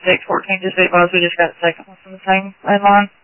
614, just be advised we just got the second one from the same landline.